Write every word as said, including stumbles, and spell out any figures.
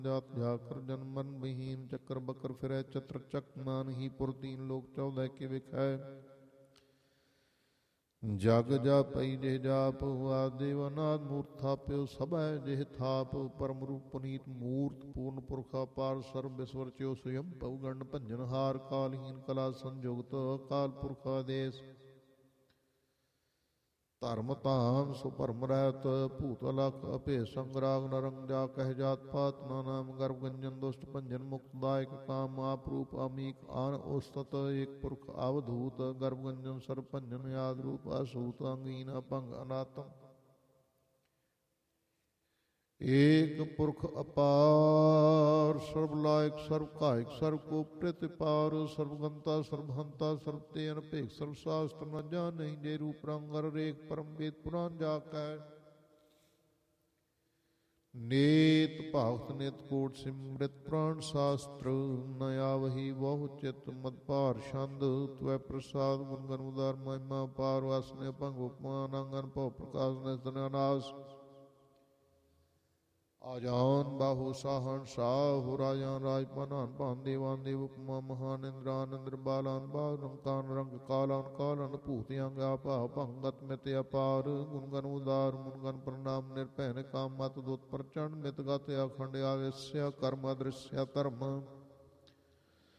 ਜਾਤ ਜਾਕਰ ਜਨਮ ਮਰਨ ਬਹੀਨ ਚੱਕਰ ਬਕਰ ਫਿਰੈ ਚਤਰ ਚੱਕ ਮਾਨ ਹੀ ਪੁਰਤੀਨ ਲੋਕ ਚੌਦੈ ਕੇ ਵਿਖੈ ਜਗ ਜਾ ਪਈ ਜੇ ਜਾਪ ਆਦਿ ਦੇਵ ਅਨਾਦ ਮੂਰਤ ਥਾਪਿਓ ਸਭੈ ਜਿਹ ਥਾਪ ਪਰਮ ਰੂਪ ਪੁਨੀਤ ਮੂਰਤ ਪੂਰਨ ਪੁਰਖਾ ਪਾਰ ਸਰਬ ਵਿਸਵਰ ਚਿਓ ਸਯੰ ਭਉ ਗੰਡ ਭੰਜਨ ਹਾਰ ਕਾਲਹੀਨ ਕਲਾ ਸੰਜੁਗਤ ਅਕਾਲ ਪੁਰਖ ਆਦੇਸ ਧਰਮ ਧਾਮ ਸੁ ਭਰਮ ਰਹਿਤ ਭੂਤ ਅਲਖ ਅਭੇ ਸੰਗਰਾਗ ਨਰੰਗ ਜਾ ਕਹਿ ਜਾਤ ਪਾਤ ਨਾਮ ਗਰਭ ਗੰਜਨ ਦੁਸ਼ਟ ਭੰਜਨ ਮੁਕਤ ਦਾਇਕ ਕਾਮ ਆਪ ਰੂਪ ਅਮੀਕ ਆਨ ਉਸਤਤ ਏਕ ਪੁਰਖ ਅਵਧੂਤ ਗਰਭ ਗੰਜਨ ਸਰਬ ਭੰਜਨ ਆਦ ਰੂਪ ਅਸੂਤ ਅੰਗੀਨ ਅਪੰਗ ਅਨਾਤਮ ਏਕ ਪੁਰਖ ਅਪਾਰ ਸਰਬ ਲਾਇਕ ਸਰਬ ਕਾਇਕ ਸਰਬ ਕੋ ਪ੍ਰਤਿਪਾਰ ਸਰਬ ਗੰਤਾ ਸਰਬ ਹੰਤਾ ਸਰਬ ਤੇ ਅਨਭੇਖ ਸਰਬ ਸ਼ਾਸਤਰ ਨ ਜਾਣਹਿ ਜੇ ਰੂਪ ਰੰਗ ਅਰ ਰੇਖ ਪਰਮ ਵੇਦ ਪੁਰਾਨ ਜਾ ਕੈ ਨੇਤ ਭਗਤ ਨਿਤ ਕੋਟ ਸਿਮ੍ਰਿਤ ਪ੍ਰਾਨ ਸ਼ਾਸਤਰ ਨ ਆਵਹੀ ਬਹੁ ਚਿਤ ਮਦ ਭਾਰ ਛੰਦ ਤਵੈ ਪ੍ਰਸਾਦ ਗੁਣ ਗਨ ਉਦਾਰ ਮਹਿਮਾ ਪਾਰ ਵਾਸਨੇ ਭੰਗ ਉਪਮਾਨ ਅੰਗਨ ਭਉ ਪ੍ਰਕਾਸ਼ ਨਿਸਨ ਅਨਾਸ ਆਜਾਨ ਬਾਹੂ ਸਾਹਨ ਸਾਹੁ ਰਾਜਾਨ ਰਾਜਪਾਨਾਨ ਭਾਨ ਦੇਵਾਨ ਦੇਵ ਉਪਮਾ ਮਹਾਨ ਇੰਦਰਾਨ ਇੰਦਰ ਬਾਲਾਨ ਬਾਲ ਰੰਕਾਨ ਰੰਗ ਕਾਲਾਨ ਕਾਲਨ ਭੂਤ ਅੰਗ ਆਪਾ ਭੰਗਤ ਮਿਤ ਅਪਾਰ ਗੁਣ ਗਨ ਉਦਾਰ ਮੁਨ ਗਨ ਪ੍ਰਣਾਮ ਨਿਰਭੈ ਕਾਮ ਮਤ ਦੁਤ ਪ੍ਰਚੰਡ ਮਿਤ ਗਤ ਅਖੰਡ ਆਵੇਸਿਆ ਕਰਮ ਅਦ੍ਰਿਸ਼ਯ ਧਰਮ